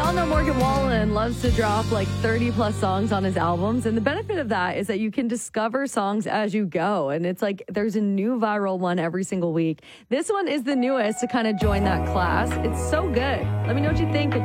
all know Morgan Wallen loves to drop like 30 plus songs on his albums. And the benefit of that is that you can discover songs as you go. And it's like there's a new viral one every single week. This one is the newest to kind of join that class. It's so good. Let me know what you think.